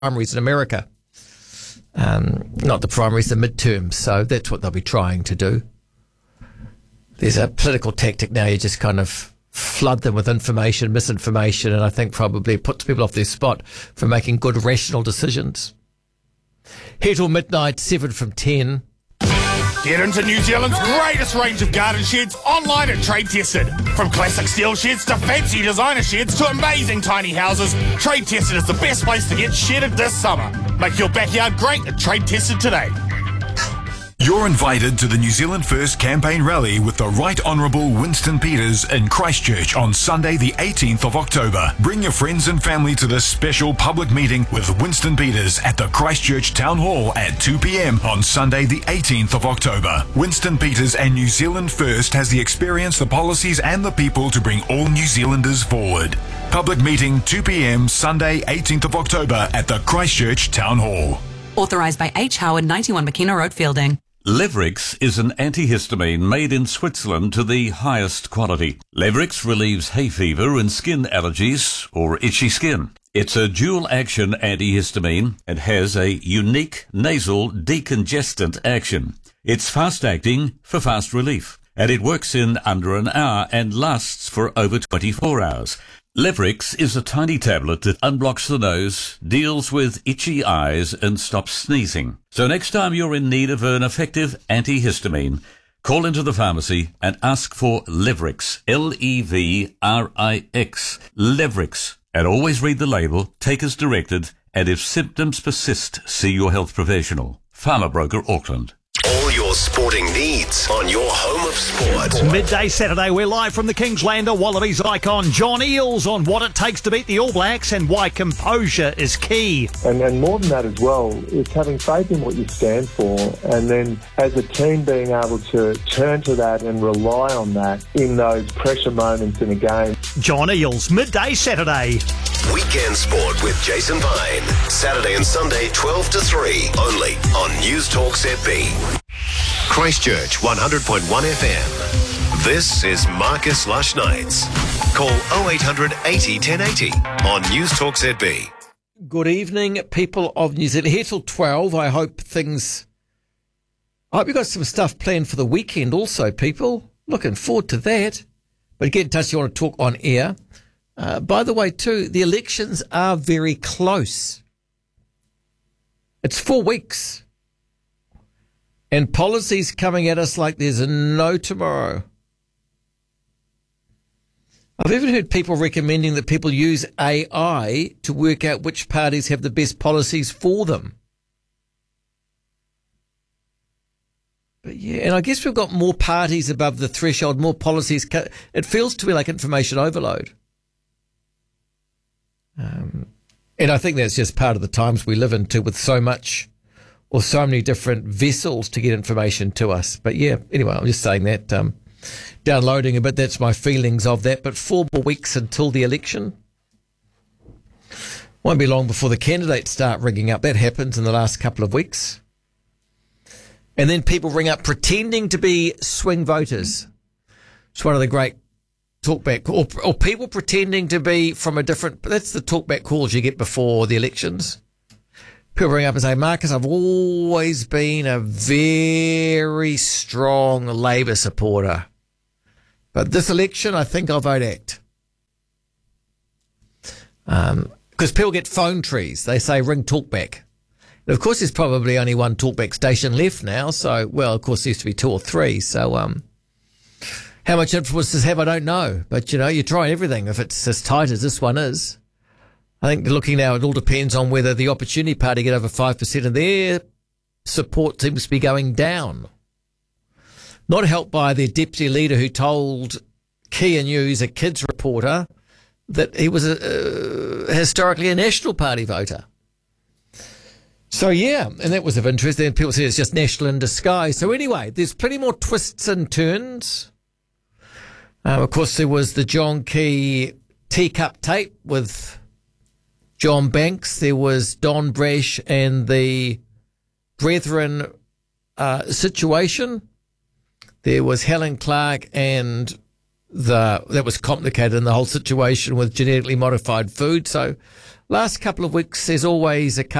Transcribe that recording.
primaries in America. Not the primaries, the midterms. So that's what they'll be trying to do. There's a political tactic now. You just kind of flood them with information, misinformation, and I think probably puts people off their spot for making good, rational decisions. Here till midnight, 7 from 10. Get into New Zealand's greatest range of garden sheds online at Trade Tested. From classic steel sheds to fancy designer sheds to amazing tiny houses, Trade Tested is the best place to get shedded this summer. Make your backyard great at Trade Tested today. You're invited to the New Zealand First campaign rally with the Right Honourable Winston Peters in Christchurch on Sunday the 18th of October. Bring your friends and family to this special public meeting with Winston Peters at the Christchurch Town Hall at 2 p.m. on Sunday the 18th of October. Winston Peters and New Zealand First has the experience, the policies and the people to bring all New Zealanders forward. Public meeting 2 p.m. Sunday 18th of October at the Christchurch Town Hall. Authorised by H. Howard, 91 McKenna Road, Fielding. Levrix is an antihistamine made in Switzerland to the highest quality. Levrix relieves hay fever and skin allergies or itchy skin. It's a dual-action antihistamine and has a unique nasal decongestant action. It's fast-acting for fast relief, and it works in under an hour and lasts for over 24 hours. Levrix is a tiny tablet that unblocks the nose, deals with itchy eyes, and stops sneezing. So next time you're in need of an effective antihistamine, call into the pharmacy and ask for Levrix, Levrix, Levrix. And always read the label, take as directed, and if symptoms persist, see your health professional. Farmer Broker, Auckland. All your sporting needs on your home of sport. Midday Saturday, we're live from the Kingslander Wallabies icon John Eales on what it takes to beat the All Blacks and why composure is key. And more than that as well, it's having faith in what you stand for, and then as a team being able to turn to that and rely on that in those pressure moments in a game. John Eales, Midday Saturday. Weekend Sport with Jason Vine. Saturday and Sunday, 12 to 3, only on News Talk ZB. Christchurch 100.1 FM. This is Marcus Lush Nights. Call 0800 80 1080 on News Talk ZB. Good evening, people of New Zealand. Here till 12. I hope you've got some stuff planned for the weekend also, people. Looking forward to that. But get in touch if you want to talk on air. By the way, too, the elections are very close. It's 4 weeks. And policies coming at us like there's no tomorrow. I've even heard people recommending that people use AI to work out which parties have the best policies for them. But yeah, and I guess we've got more parties above the threshold, more policies. It feels to me like information overload. And I think that's just part of the times we live into with so much or so many different vessels to get information to us. But yeah, anyway, I'm just saying that, downloading a bit, that's my feelings of that. But 4 more weeks until the election. Won't be long before the candidates start ringing up. That happens in the last couple of weeks. And then people ring up pretending to be swing voters. It's one of the great talkback, or people pretending to be from a different, that's the talkback calls you get before the elections. People ring up and say, Marcus, I've always been a very strong Labour supporter, but this election, I think I'll vote ACT. Because people get phone trees. They say, ring talkback. And of course, there's probably only one talkback station left now. So, well, of course, there used to be 2 or 3. So, how much influence does it have, I don't know. But, you try everything if it's as tight as this one is. I think looking now, it all depends on whether the Opportunity Party get over 5% and their support seems to be going down. Not helped by their deputy leader who told Kia News, a kids reporter, that he was historically a National Party voter. So, yeah, and that was of interest. Then people say it's just national in disguise. So anyway, there's plenty more twists and turns. Of course, there was the John Key teacup tape with John Banks. There was Don Brash and the Brethren situation. There was Helen Clark and that was complicated in the whole situation with genetically modified food. So Last couple of weeks, there's always a